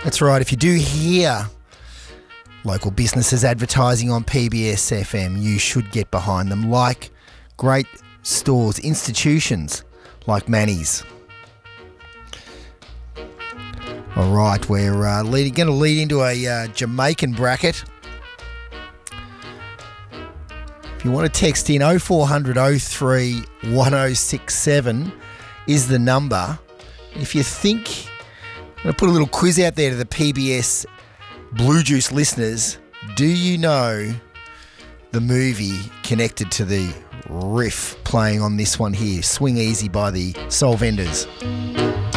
That's right. If you do hear local businesses advertising on PBS FM, you should get behind them, like great stores, institutions like Manny's. All right, we're going to lead into a Jamaican bracket. If you want to text in, 0400 03 1067 is the number. If you think, I'm going to put a little quiz out there to the PBS Blue Juice listeners. Do you know the movie connected to the riff playing on this one here, Swing Easy by the Soul Vendors?